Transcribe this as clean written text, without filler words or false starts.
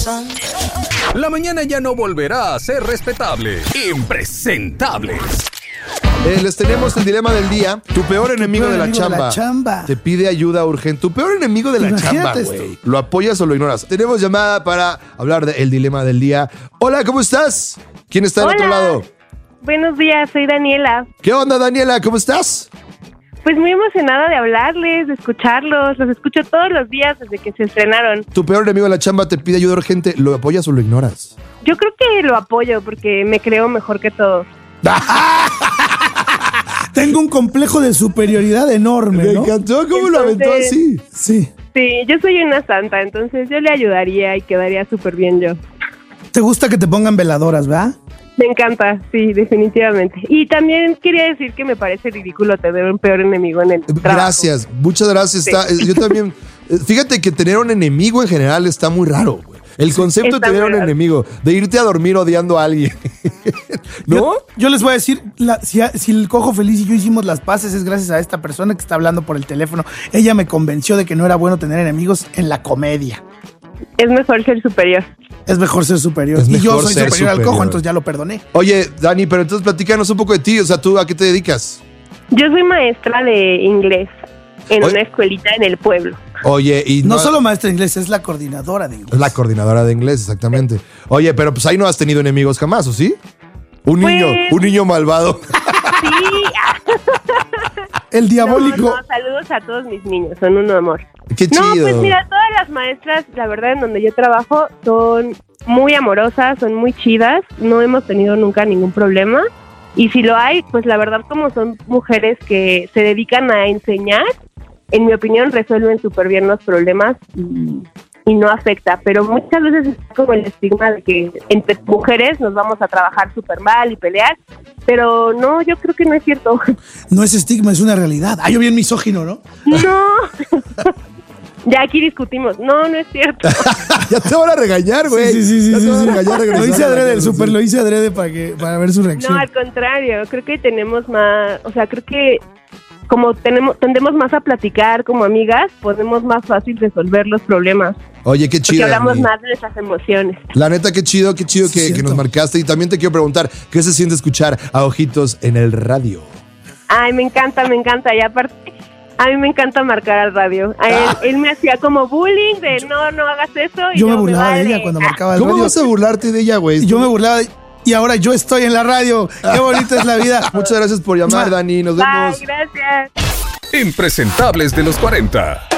La mañana ya no volverá a ser respetable. Impresentables. Les tenemos el dilema del día. Tu peor enemigo de la chamba. Te pide ayuda urgente. Tu peor enemigo de la chamba, güey. ¿Lo apoyas o lo ignoras? Tenemos llamada para hablar del dilema del día. Hola, ¿cómo estás? ¿Quién está del otro lado? Buenos días, soy Daniela. ¿Qué onda, Daniela? ¿Cómo estás? Pues muy emocionada de hablarles, de escucharlos. Los escucho todos los días desde que se estrenaron. Tu peor enemigo de la chamba te pide ayuda urgente. ¿Lo apoyas o lo ignoras? Yo creo que lo apoyo porque me creo mejor que todos. Tengo un complejo de superioridad enorme, ¿no? Me encantó cómo lo aventó así. Sí. Sí, yo soy una santa, entonces yo le ayudaría y quedaría súper bien yo. ¿Te gusta que te pongan veladoras, verdad? Me encanta, sí, definitivamente. Y también quería decir que me parece ridículo tener un peor enemigo en el trabajo. Gracias, muchas gracias. Sí. Yo también, fíjate que tener un enemigo en general está muy raro, güey. El concepto de tener un enemigo, de irte a dormir odiando a alguien. ¿No? Yo les voy a decir, si el Cojo Feliz y yo hicimos las paces es gracias a esta persona que está hablando por el teléfono. Ella me convenció de que no era bueno tener enemigos en la comedia. Es mejor ser superior. Es mejor ser superior. Es y yo mejor soy ser superior al superior. Cojo, entonces ya lo perdoné. Oye, Dani, pero entonces platícanos un poco de ti. O sea, ¿tú a qué te dedicas? Yo soy maestra de inglés en una escuelita en el pueblo. Oye, y No solo maestra de inglés, es la coordinadora de inglés. es la coordinadora de inglés, exactamente. Oye, pero pues ahí no has tenido enemigos jamás, ¿o sí? Un niño malvado. Sí. El diabólico. No, saludos a todos mis niños, son un amor. Qué No, chido. pues mira, todas las maestras, la verdad, en donde yo trabajo, son muy amorosas, son muy chidas, no hemos tenido nunca ningún problema. Y si lo hay, pues la verdad, como son mujeres que se dedican a enseñar, en mi opinión, resuelven súper bien los problemas y no afecta. Pero muchas veces es como el estigma de que entre mujeres nos vamos a trabajar súper mal y pelear. Pero no, yo creo que no es cierto. No es estigma, es una realidad. Yo bien misógino, ¿no? No. Ya aquí discutimos. No, no es cierto. Ya te van a regañar, güey. Sí. Ya te van a regañar regresando. Lo hice adrede el súper, lo hice adrede para ver su reacción. No, al contrario. Creo que tenemos más... O sea, creo que como tendemos más a platicar como amigas, podemos más fácil resolver los problemas. Oye, qué chido. Porque hablamos Dani. más de nuestras emociones. La neta, qué chido que nos marcaste. Y también te quiero preguntar, ¿qué se siente escuchar a Ojitos en el radio? Ay, me encanta. Y aparte, a mí me encanta marcar al radio. Él me hacía como bullying de no hagas eso. Y yo me burlaba de ella cuando marcaba el ¿Cómo radio. vas a burlarte de ella, güey? Yo me burlaba y ahora yo estoy en la radio. Qué bonita es la vida. Muchas gracias por llamar, Dani. Nos vemos. Bye, gracias. Impresentables de los 40.